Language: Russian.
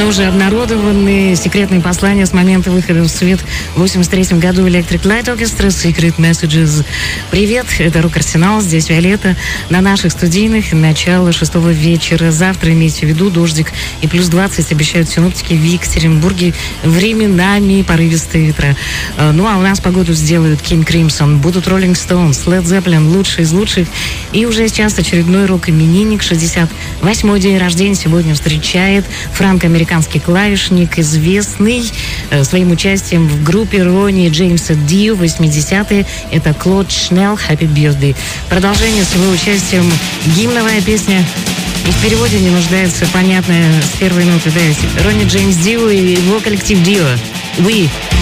уже обнародованы секретные послания с момента выхода в свет в 1983 году Electric Light Orchestra Secret Messages. Привет, это Рок-Арсенал, здесь Виолетта. На наших студийных начало 6 вечера. Завтра, имейте в виду, дождик и плюс 20 обещают синоптики в Екатеринбурге. Временами порывистые ветра. Ну а у нас погоду сделают King Crimson, будут Rolling Stones, Led Zeppelin, лучшие из лучших. И уже сейчас очередной рок-именинник, 68-й день рождения сегодня встречает франко-американский клавишник, известный своим участием в группе Ронни Джеймса Дио в 80-е. Это Клод Шнелл, Happy Birthday. Продолжение с его участием, гимновая песня. И в переводе не нуждается, понятная с первой ноты. Да, Ронни Джеймс Дио и его коллектив Дио. We.